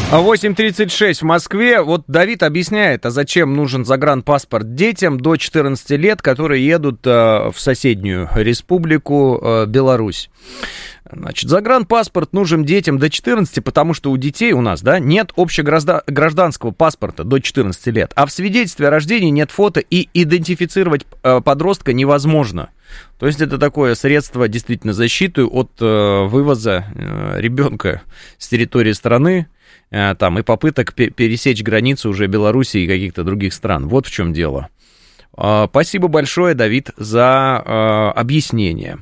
8:36 в Москве. Вот Давид объясняет, а зачем нужен загранпаспорт детям до 14 лет, которые едут в соседнюю республику Беларусь. Значит, загранпаспорт нужен детям до 14, потому что у детей у нас, да, нет общегражданского паспорта до 14 лет, а в свидетельстве о рождении нет фото, и идентифицировать подростка невозможно. То есть это такое средство действительно защиты от вывоза ребенка с территории страны, там, и попыток пересечь границу уже Беларуси и каких-то других стран. Вот в чем дело. Спасибо большое, Давид, за объяснение.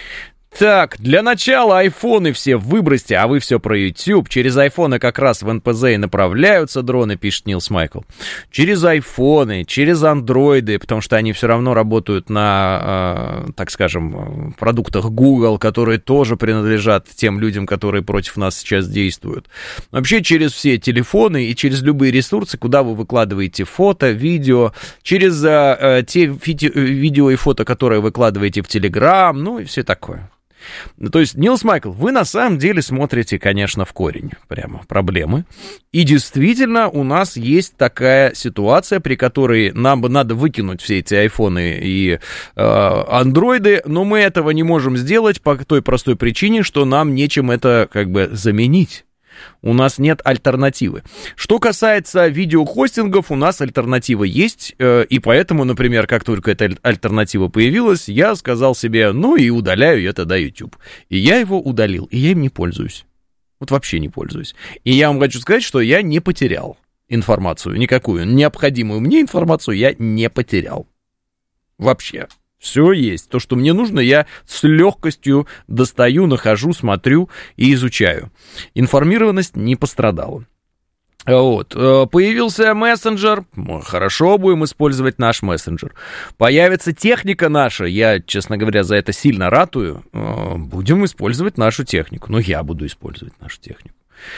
Так, для начала айфоны все выбросьте, а вы все про YouTube. Через айфоны как раз в НПЗ и направляются дроны, пишет Нилс Майкл. Через айфоны, через андроиды, потому что они все равно работают на, так скажем, продуктах Google, которые тоже принадлежат тем людям, которые против нас сейчас действуют. Вообще через все телефоны и через любые ресурсы, куда вы выкладываете фото, видео, через те видео и фото, которые выкладываете в Telegram, ну и все такое. То есть, Нилс Майкл, вы на самом деле смотрите, конечно, в корень прямо проблемы. И действительно у нас есть такая ситуация, при которой нам бы надо выкинуть все эти айфоны и андроиды, но мы этого не можем сделать по той простой причине, что нам нечем это как бы заменить. У нас нет альтернативы. Что касается видеохостингов, у нас альтернатива есть, и поэтому, например, как только эта альтернатива появилась, я сказал себе, ну и удаляю я тогда YouTube. И я его удалил, и я им не пользуюсь. Вот вообще не пользуюсь. И я вам хочу сказать, что я не потерял информацию, никакую необходимую мне информацию я не потерял. Вообще. Все есть. То, что мне нужно, я с легкостью достаю, нахожу, смотрю и изучаю. Информированность не пострадала. Вот. Появился мессенджер. Хорошо, будем использовать наш мессенджер. Появится техника наша. Я, честно говоря, за это сильно ратую. Будем использовать нашу технику. Ну, я буду использовать нашу технику.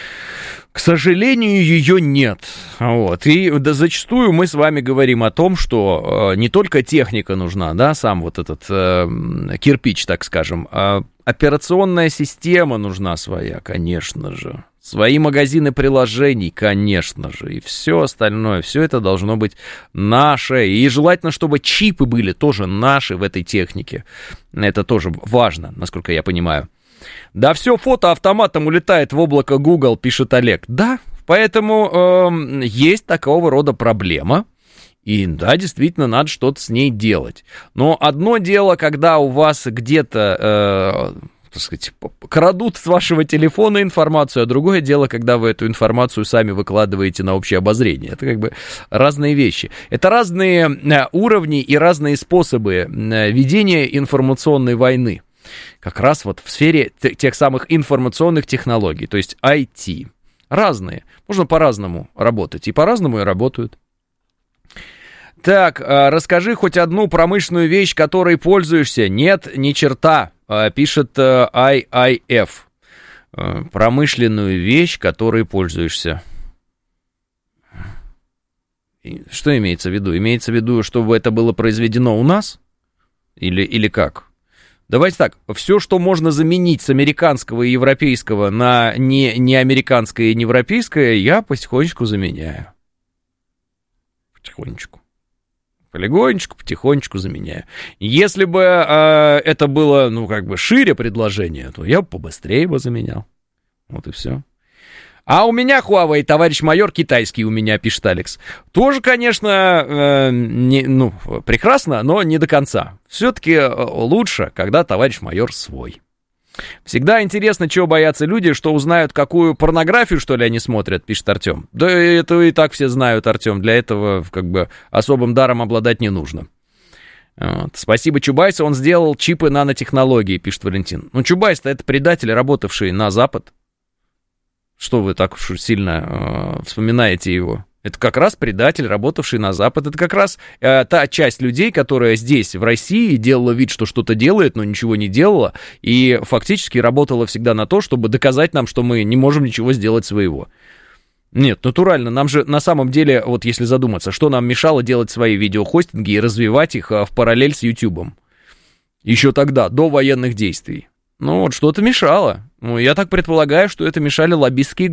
К сожалению, ее нет. Вот. И да, зачастую мы с вами говорим о том, что не только техника нужна, да, сам вот этот кирпич, так скажем, а операционная система нужна своя, конечно же. Свои магазины приложений, конечно же. И все остальное, все это должно быть наше. И желательно, чтобы чипы были тоже наши в этой технике. Это тоже важно, насколько я понимаю. Да все фото автоматом улетает в облако Google, пишет Олег. Да, поэтому есть такого рода проблема. И да, действительно, надо что-то с ней делать. Но одно дело, когда у вас где-то, так сказать, крадут с вашего телефона информацию, а другое дело, когда вы эту информацию сами выкладываете на общее обозрение. Это как бы разные вещи. Это разные уровни и разные способы ведения информационной войны. Как раз вот в сфере тех самых информационных технологий, то есть IT. Разные. Можно по-разному работать, и по-разному и работают. Так, расскажи хоть одну промышленную вещь, которой пользуешься. Нет, ни черта, пишет IIF. Промышленную вещь, которой пользуешься. Что имеется в виду? Имеется в виду, чтобы это было произведено у нас? Или как? Давайте так, все, что можно заменить с американского и европейского на не американское и не европейское, я потихонечку заменяю. Потихонечку. Полегонечку, потихонечку заменяю. Если бы это было, ну, как бы шире предложение, то я бы побыстрее бы заменял. Вот и все. А у меня Huawei, товарищ майор, китайский у меня, пишет Алекс. Тоже, конечно, прекрасно, но не до конца. Все-таки лучше, когда товарищ майор свой. Всегда интересно, чего боятся люди, что узнают, какую порнографию, что ли, они смотрят, пишет Артем. Да это и так все знают, Артем, для этого как бы особым даром обладать не нужно. Вот. Спасибо Чубайсу, он сделал чипы нанотехнологии, пишет Валентин. Ну, Чубайс-то это предатель, работавший на Запад. Что вы так уж сильно вспоминаете его? Это как раз предатель, работавший на Запад. Это как раз та часть людей, которая здесь, в России, делала вид, что что-то делает, но ничего не делала. И фактически работала всегда на то, чтобы доказать нам, что мы не можем ничего сделать своего. Нет, натурально. Нам же на самом деле, вот если задуматься, что нам мешало делать свои видеохостинги и развивать их в параллель с Ютубом? Еще тогда, до военных действий. Ну вот что-то мешало. Ну, я так предполагаю, что это мешали лоббистские